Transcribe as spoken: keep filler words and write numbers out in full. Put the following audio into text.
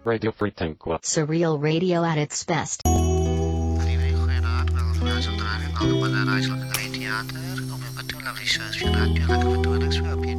Radio Free Tanqua. Surreal radio at its best. Goedenavond, welkom van Algemene Reiziger Theater. Op een betoelig research van Radio Lekker Vertoonings op